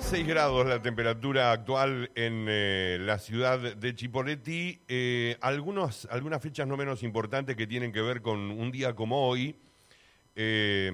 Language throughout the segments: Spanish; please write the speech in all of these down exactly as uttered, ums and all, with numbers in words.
seis grados la temperatura actual en eh, la ciudad de Chipoleti. Eh, algunos, algunas fechas no menos importantes que tienen que ver con un día como hoy. Eh,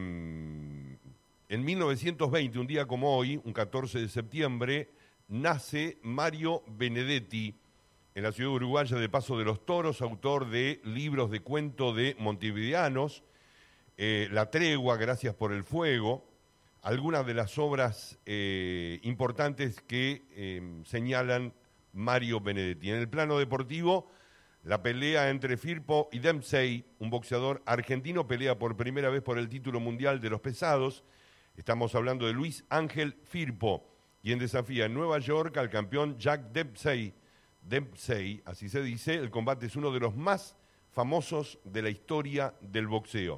en mil novecientos veinte, un día como hoy, un catorce de septiembre, nace Mario Benedetti en la ciudad uruguaya de Paso de los Toros, autor de libros de cuento de montevideanos, eh, La Tregua, Gracias por el Fuego. Algunas de las obras eh, importantes que eh, señalan Mario Benedetti. En el plano deportivo, la pelea entre Firpo y Dempsey, un boxeador argentino, pelea por primera vez por el título mundial de los pesados. Estamos hablando de Luis Ángel Firpo, quien desafía en Nueva York al campeón Jack Dempsey. Dempsey, así se dice. El combate es uno de los más famosos de la historia del boxeo.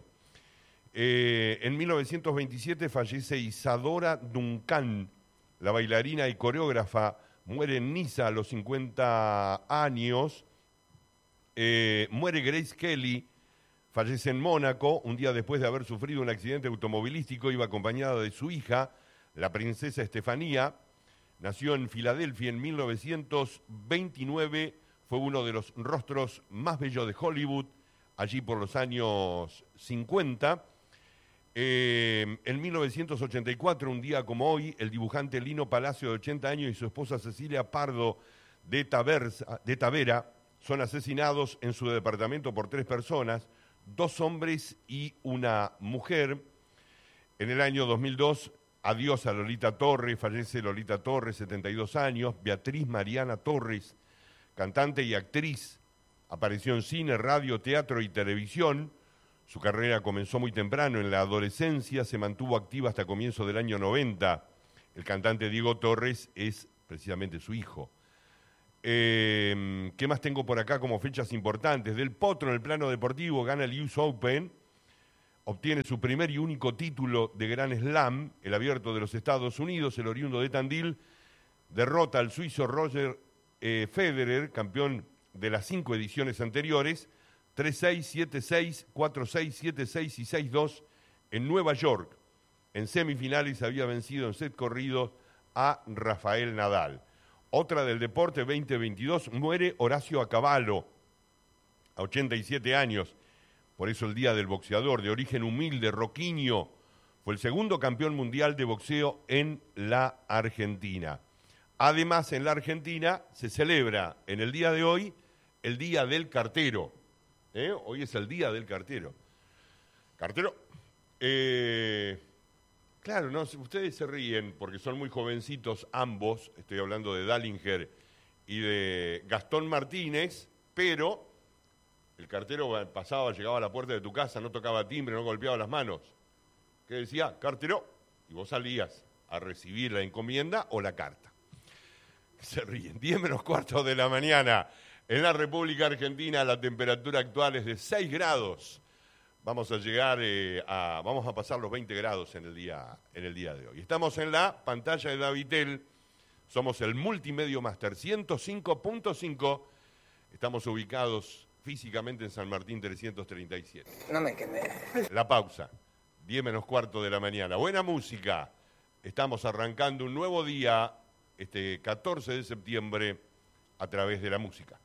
Eh, en mil novecientos veintisiete fallece Isadora Duncan, la bailarina y coreógrafa, muere en Niza a los cincuenta años. Eh, muere Grace Kelly, fallece en Mónaco, un día después de haber sufrido un accidente automovilístico, iba acompañada de su hija, la princesa Estefanía. Nació en Filadelfia en mil novecientos veintinueve, fue uno de los rostros más bellos de Hollywood, allí por los años cincuenta. Eh, en mil novecientos ochenta y cuatro, un día como hoy, el dibujante Lino Palacio, de ochenta años, y su esposa Cecilia Pardo de, Taversa, de Tavera son asesinados en su departamento por tres personas, dos hombres y una mujer. En el año dos mil dos, adiós a Lolita Torres, fallece Lolita Torres, setenta y dos años. Beatriz Mariana Torres, cantante y actriz, apareció en cine, radio, teatro y televisión. Su carrera comenzó muy temprano, en la adolescencia, se mantuvo activa hasta comienzo del año noventa. El cantante Diego Torres es precisamente su hijo. Eh, ¿Qué más tengo por acá como fechas importantes? Del Potro, en el plano deportivo, gana el U S Open, obtiene su primer y único título de Grand Slam, el Abierto de los Estados Unidos. El oriundo de Tandil derrota al suizo Roger eh, Federer, campeón de las cinco ediciones anteriores, tres seis, siete seis, cuatro seis, siete seis y seis dos en Nueva York. En semifinales había vencido en set corrido a Rafael Nadal. Otra del deporte, veinte veintidós, muere Horacio Acabalo, a ochenta y siete años. Por eso el Día del Boxeador, de origen humilde, roquiño, fue el segundo campeón mundial de boxeo en la Argentina. Además, en la Argentina se celebra en el día de hoy el Día del Cartero. ¿Eh? Hoy es el Día del Cartero. Cartero, eh, claro, no, ustedes se ríen porque son muy jovencitos ambos, estoy hablando de Dallinger y de Gastón Martínez, pero el cartero pasaba, llegaba a la puerta de tu casa, no tocaba timbre, no golpeaba las manos. ¿Qué decía? Cartero, y vos salías a recibir la encomienda o la carta. Se ríen, diez menos cuarto de la mañana. En la República Argentina la temperatura actual es de seis grados. Vamos a llegar eh, a, vamos a pasar los veinte grados en el día, en el día de hoy. Estamos en la pantalla de Davitel, somos el Multimedio Master ciento cinco punto cinco. Estamos ubicados físicamente en San Martín trescientos treinta y siete. No me quemé. La pausa, diez menos cuarto de la mañana. Buena música. Estamos arrancando un nuevo día, este catorce de septiembre, a través de la música.